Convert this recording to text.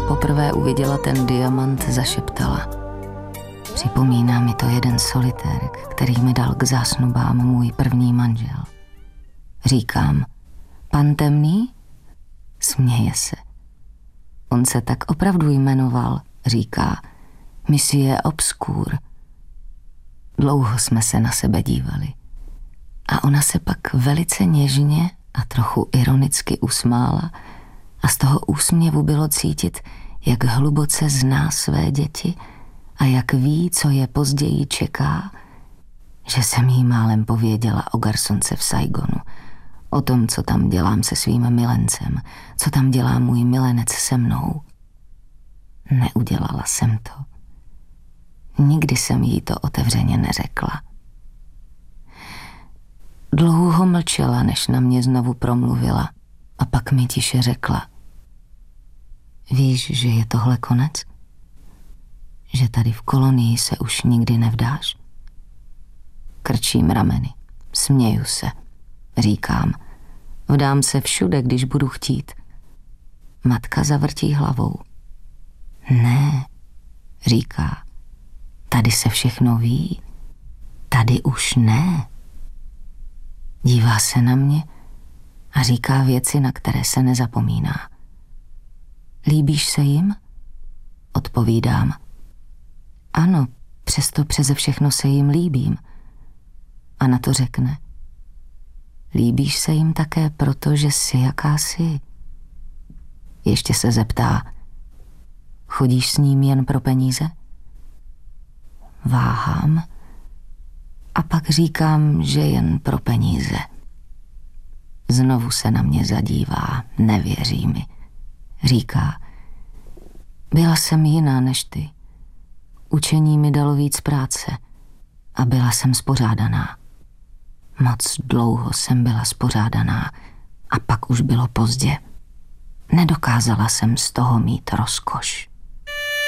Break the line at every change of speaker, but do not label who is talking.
poprvé uviděla ten diamant, zašeptala. Připomíná mi to jeden solitérek, který mi dal k zásnubám můj první manžel. Říkám, pan Temný? Směje se. On se tak opravdu jmenoval, říká, Monsieur Obscur. Dlouho jsme se na sebe dívali. A ona se pak velice něžně a trochu ironicky usmála a z toho úsměvu bylo cítit, jak hluboce zná své děti a jak ví, co je později čeká, že jsem jí málem pověděla o garsonce v Saigonu, o tom, co tam dělám se svým milencem, co tam dělá můj milenec se mnou. Neudělala jsem to. Nikdy jsem jí to otevřeně neřekla. Dlouho mlčela, než na mě znovu promluvila a pak mi tiše řekla. Víš, že je tohle konec? Že tady v kolonii se už nikdy nevdáš? Krčím rameny, směju se, říkám, vdám se všude, když budu chtít. Matka zavrtí hlavou. Ne, říká, tady se všechno ví, tady už ne. Dívá se na mě a říká věci, na které se nezapomíná. Líbíš se jim? Odpovídám. Ano, přesto přeze všechno se jim líbím. A na to řekne. Líbíš se jim také proto, že jsi jaká jsi. Ještě se zeptá. Chodíš s ním jen pro peníze? Váhám. A pak říkám, že jen pro peníze. Znovu se na mě zadívá, nevěří mi. Říká, byla jsem jiná než ty. Učení mi dalo víc práce a byla jsem spořádaná. Moc dlouho jsem byla spořádaná a pak už bylo pozdě. Nedokázala jsem z toho mít rozkoš.